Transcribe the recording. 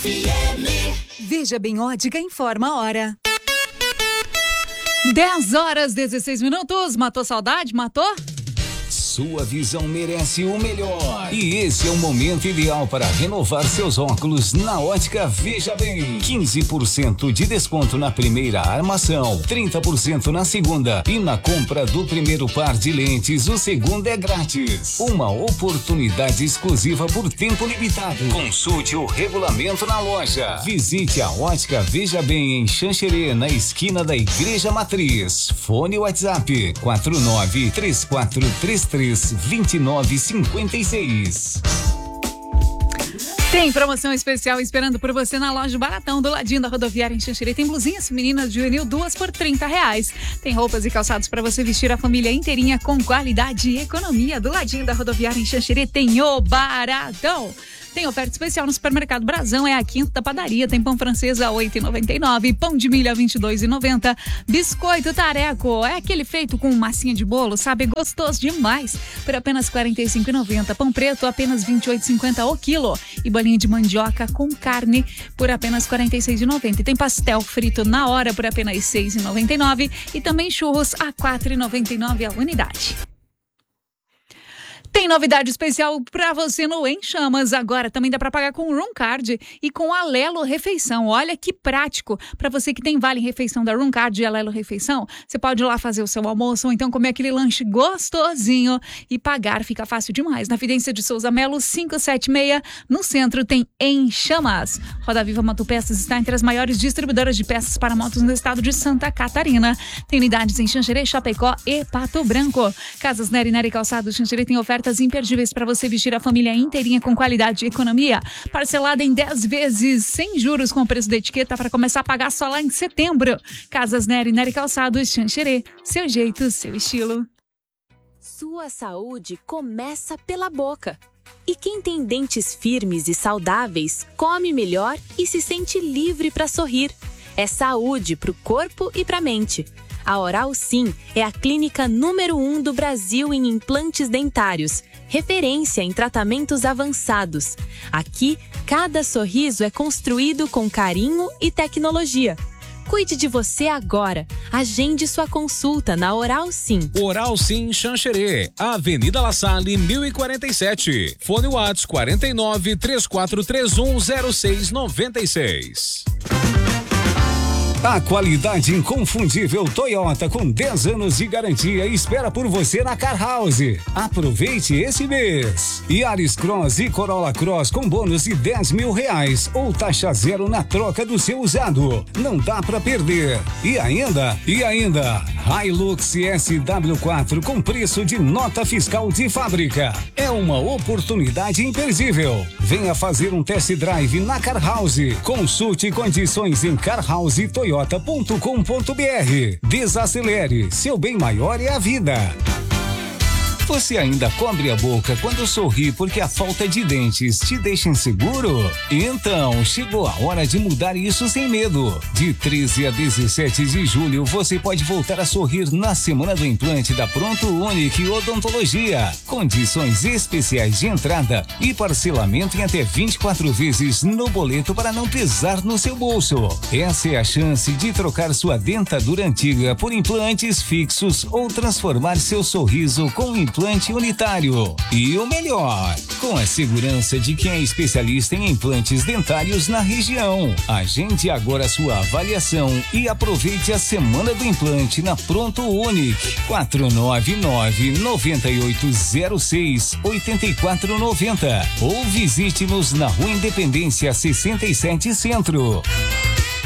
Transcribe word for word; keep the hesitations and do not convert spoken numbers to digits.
F M. Veja Bem Ótica informa a hora. dez horas, dezesseis minutos. Matou saudade? Matou? Sua visão merece o melhor. E esse é o momento ideal para renovar seus óculos na Ótica Veja Bem. quinze por cento de desconto na primeira armação, trinta por cento na segunda. E na compra do primeiro par de lentes, o segundo é grátis. Uma oportunidade exclusiva por tempo limitado. Consulte o regulamento na loja. Visite a Ótica Veja Bem em Xanxerê, na esquina da Igreja Matriz. Fone WhatsApp quatro nove três quatro três três vinte e nove cinquenta e seis. Tem promoção especial esperando por você na loja Baratão, do ladinho da rodoviária em Xanxerê. Tem blusinhas femininas juvenil, duas por trinta reais. Tem roupas e calçados para você vestir a família inteirinha com qualidade e economia. Do ladinho da rodoviária em Xanxerê tem o Baratão. Tem oferta especial no Supermercado Brasão, é a quinta da padaria. Tem pão francês a oito reais e noventa e nove centavos, pão de milho a vinte e dois reais e noventa centavos. Biscoito Tareco, é aquele feito com massinha de bolo, sabe? Gostoso demais, por apenas quarenta e cinco reais e noventa centavos. Pão preto apenas vinte e oito reais e cinquenta centavos o quilo. E bolinha de mandioca com carne por apenas quarenta e seis reais e noventa centavos. E tem pastel frito na hora por apenas seis reais e noventa e nove centavos. E também churros a quatro reais e noventa e nove centavos a unidade. Tem novidade especial para você no Em Chamas. Agora também dá para pagar com o Room Card e com a Lelo Refeição. Olha que prático. Para você que tem vale refeição da Room Card e a Lelo Refeição, você pode ir lá fazer o seu almoço ou então comer aquele lanche gostosinho e pagar. Fica fácil demais. Na Vidência de Souza Melo, quinhentos e setenta e seis, no centro tem Em Chamas. Roda Viva Motopeças está entre as maiores distribuidoras de peças para motos no estado de Santa Catarina. Tem unidades em Xanxerê, Chapecó e Pato Branco. Casas Nery Nery Calçados Xanxerê tem ofertas imperdíveis para você vestir a família inteirinha com qualidade e economia. Parcelada em dez vezes, sem juros, com o preço da etiqueta para começar a pagar só lá em setembro. Casas Nery Nery Calçados Xanxerê. Seu jeito, seu estilo. Sua saúde começa pela boca. E quem tem dentes firmes e saudáveis, come melhor e se sente livre para sorrir. É saúde para o corpo e para a mente. A Oral Sim é a clínica número um do Brasil em implantes dentários, referência em tratamentos avançados. Aqui, cada sorriso é construído com carinho e tecnologia. Cuide de você agora. Agende sua consulta na Oral Sim. Oral Sim Xanxerê, Avenida La Salle, mil e quarenta e sete. Fone WhatsApp quarenta e nove, três quatro três um, zero seis nove seis. A qualidade inconfundível Toyota com dez anos de garantia espera por você na Car House. Aproveite esse mês. Yaris Cross e Corolla Cross com bônus de dez mil reais ou taxa zero na troca do seu usado. Não dá pra perder. E ainda, e ainda, Hilux S W quatro com preço de nota fiscal de fábrica. É uma oportunidade imperdível. Venha fazer um test drive na Car House. Consulte condições em car house toyota ponto com ponto b r. Desacelere, seu bem maior é a vida. Você ainda cobre a boca quando sorri porque a falta de dentes te deixa inseguro? Então, chegou a hora de mudar isso sem medo. De treze a dezessete de julho, você pode voltar a sorrir na Semana do Implante da Pronto Unique Odontologia. Condições especiais de entrada e parcelamento em até vinte e quatro vezes no boleto para não pesar no seu bolso. Essa é a chance de trocar sua dentadura antiga por implantes fixos ou transformar seu sorriso com implante implante unitário. E o melhor, com a segurança de quem é especialista em implantes dentários na região. Agende agora sua avaliação e aproveite a Semana do Implante na Pronto Unique. quatro nove nove, nove oito zero seis, oito quatro nove zero ou visite-nos na Rua Independência sessenta e sete Centro.